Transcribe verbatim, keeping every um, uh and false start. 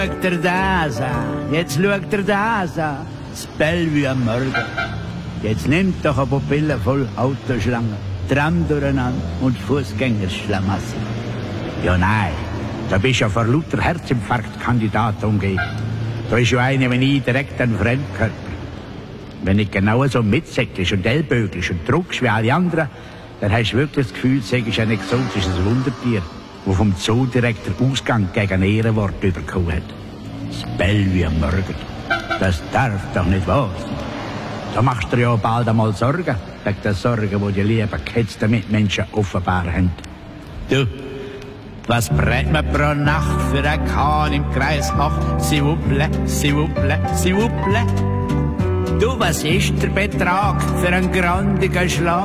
Schaut er das an, jetzt schaut er das an, das Bellevue am Morgen. Jetzt nimmt doch eine Pupille voll Autoschlangen, Tram durcheinander und Fußgängerschlamassel. Ja nein, da bist ja vor lauter Herzinfarktkandidat umgeben. Da ist ja einer wie ich direkt ein Fremdkörper. Wenn du genau so mitsäckelst und ellbögelst und druckst wie alle anderen, dann hast du wirklich das Gefühl, du seist ein exotisches Wundertier, das vom Zoo direkt den Ausgang gegen ein Ehrenwort bekommen hat. Das Bellevue am Morgen. Das darf doch nicht wahr sein. Da machst du dir ja bald einmal Sorgen, wegen der Sorgen, die die lieben gehetzten Mitmenschen offenbar haben. Du, was brennt man pro Nacht für einen Kahn im Kreis acht? S'il vous plaît, s'il vous plaît, s'il vous plaît. Du, was ist der Betrag für einen grandigen Schlag?